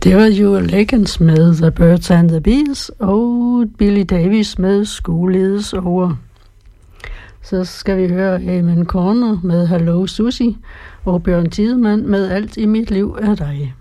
Det var jo Legends med The Birds and the Bees og Billy Davies med School is Over. Så skal vi høre Amen Corner med Hello Susie og Bjørn Tidemand med Alt i mit liv er dig.